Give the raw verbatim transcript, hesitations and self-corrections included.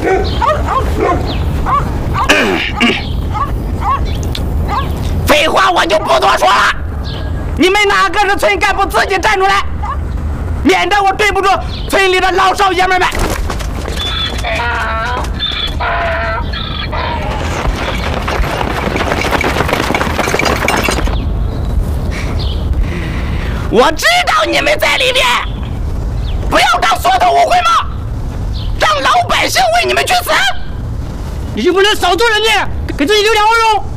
废话我就不多说了，你们哪个是村干部自己站出来，免得我对不住村里的老少爷们们。我知道你们在里面，不要当缩头乌龟吗？让老百姓为你们去死！ 你就不能少做人家，给自己留点后路？